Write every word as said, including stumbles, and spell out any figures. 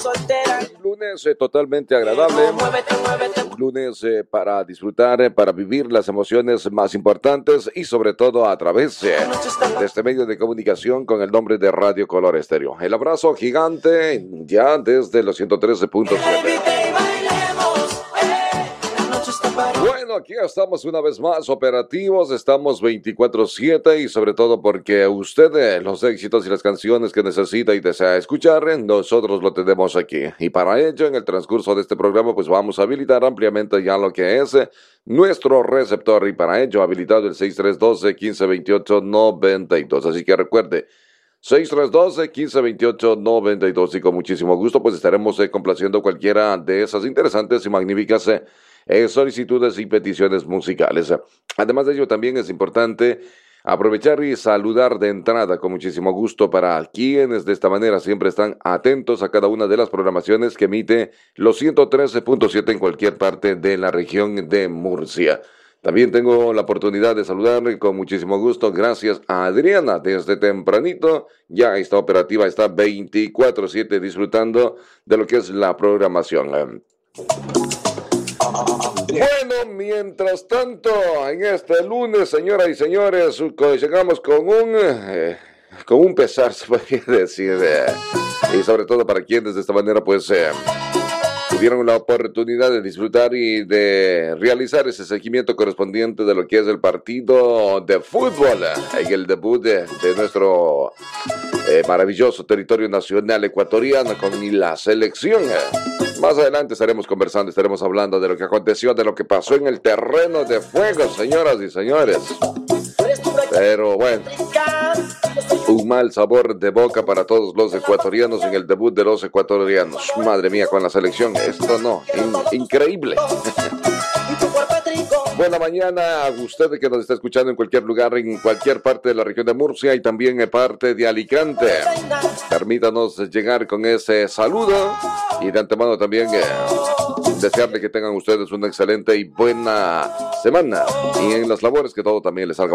Un lunes eh, totalmente agradable, un lunes eh, para disfrutar, eh, para vivir las emociones más importantes y sobre todo a través eh, de este medio de comunicación con el nombre de Radio Color Estéreo. El abrazo gigante ya desde los ciento trece punto siete. Bueno, aquí estamos una vez más operativos, estamos veinticuatro siete y sobre todo porque usted eh, los éxitos y las canciones que necesita y desea escuchar, eh, nosotros lo tenemos aquí. Y para ello, en el transcurso de este programa, pues vamos a habilitar ampliamente ya lo que es eh, nuestro receptor y para ello habilitado el seis tres uno dos, uno cinco dos ocho, nueve dos. Así que recuerde, seis tres uno dos, uno cinco dos ocho, nueve dos y con muchísimo gusto pues estaremos eh, complaciendo cualquiera de esas interesantes y magníficas eh, Eh, solicitudes y peticiones musicales. Además de ello, también es importante aprovechar y saludar de entrada con muchísimo gusto para quienes de esta manera siempre están atentos a cada una de las programaciones que emite los ciento trece punto siete en cualquier parte de la región de Murcia. También tengo la oportunidad de saludar con muchísimo gusto, gracias a Adriana, desde tempranito, ya está operativa, está veinticuatro siete disfrutando de lo que es la programación. Bueno, mientras tanto, en este lunes, señoras y señores, llegamos con un, eh, con un pesar, se podría decir, eh, y sobre todo para quienes de esta manera, pues, eh, tuvieron la oportunidad de disfrutar y de realizar ese seguimiento correspondiente de lo que es el partido de fútbol, eh, en el debut de, de nuestro eh, maravilloso territorio nacional ecuatoriano con la selección. Eh. Más adelante estaremos conversando, estaremos hablando de lo que aconteció, de lo que pasó en el terreno de juego, señoras y señores. Pero bueno, un mal sabor de boca para todos los ecuatorianos en el debut de los ecuatorianos. Madre mía, con la selección, esto no, in- increíble. Buena mañana a usted que nos está escuchando en cualquier lugar, en cualquier parte de la región de Murcia y también en parte de Alicante. Permítanos llegar con ese saludo y de antemano también eh, desearle que tengan ustedes una excelente y buena semana y en las labores que todo también les salga